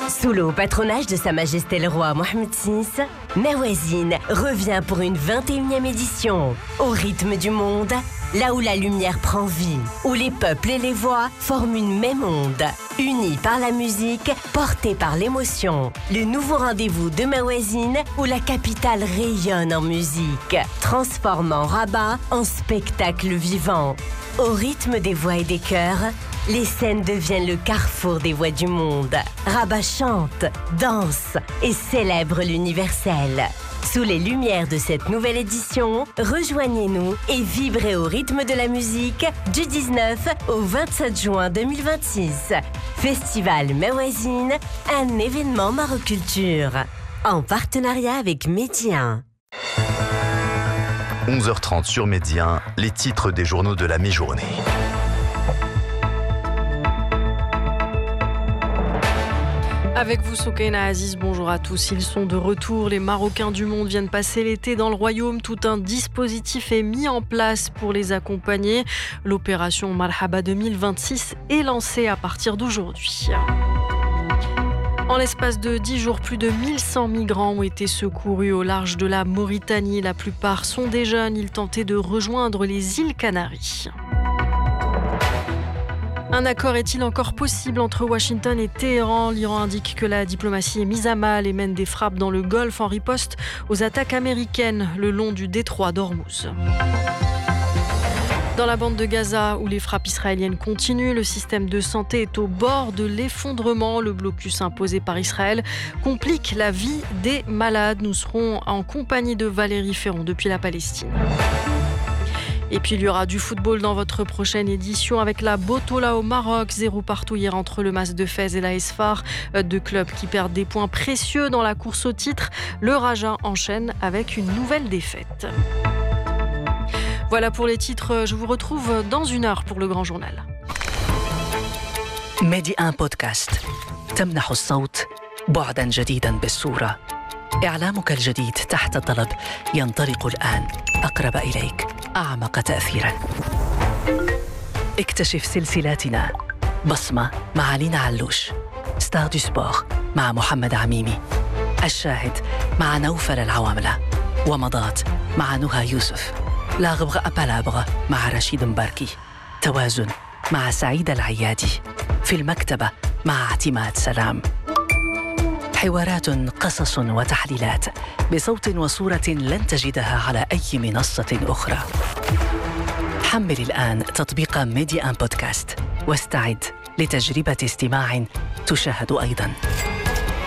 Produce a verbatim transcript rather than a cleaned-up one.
Sous le haut patronage de Sa Majesté le Roi Mohammed six, Mawazine revient pour une vingt et unième édition. Au rythme du monde, là où la lumière prend vie, où les peuples et les voix forment une même onde. Unis par la musique, portés par l'émotion. Le nouveau rendez-vous de Mawazine, où la capitale rayonne en musique, transformant Rabat en spectacle vivant. Au rythme des voix et des chœurs, les scènes deviennent le carrefour des voix du monde. Rabat chante, danse et célèbre l'universel. Sous les lumières de cette nouvelle édition, rejoignez-nous et vibrez au rythme de la musique du dix-neuf au vingt-sept juin deux mille vingt-six. Festival Mawazine, un événement Maroculture. En partenariat avec Média. onze heures trente sur Média, les titres des journaux de la mi-journée. Avec vous, Soukaina Aziz, bonjour à tous. Ils sont de retour. Les Marocains du monde viennent passer l'été dans le royaume. Tout un dispositif est mis en place pour les accompagner. L'opération Marhaba deux mille vingt-six est lancée à partir d'aujourd'hui. En l'espace de dix jours, plus de mille cent migrants ont été secourus au large de la Mauritanie. La plupart sont des jeunes. Ils tentaient de rejoindre les îles Canaries. Un accord est-il encore possible entre Washington et Téhéran ? L'Iran indique que la diplomatie est mise à mal et mène des frappes dans le Golfe en riposte aux attaques américaines le long du détroit d'Ormuz. Dans la bande de Gaza, où les frappes israéliennes continuent, le système de santé est au bord de l'effondrement. Le blocus imposé par Israël complique la vie des malades. Nous serons en compagnie de Valérie Ferron depuis la Palestine. Et puis il y aura du football dans votre prochaine édition avec la Botola au Maroc. Zéro partout hier entre le Mas de Fès et la Esfar. Deux clubs qui perdent des points précieux dans la course au titre. Le Raja enchaîne avec une nouvelle défaite. Voilà pour les titres. Je vous retrouve dans une heure pour le Grand Journal. ميديا بودكاست تمنح الصوت بعداً جديداً بالصورة. إعلامك الجديد تحت الطلب ينطلق الآن أقرب إليك، أعمق تأثيراً. اكتشف سلسلاتنا: بصمة مع لينا علوش، ستار دو سبور مع محمد عميمي، الشاهد مع نوفل العواملة، ومضات مع نهى يوسف، لا غبغة أبالابغة مع رشيد مباركي، توازن مع سعيد العيادي، في المكتبة مع اعتماد سلام. حوارات، قصص وتحليلات بصوت وصورة لن تجدها على أي منصة أخرى. حمل الآن تطبيق ميديا بودكاست واستعد لتجربة استماع تشاهد أيضاً.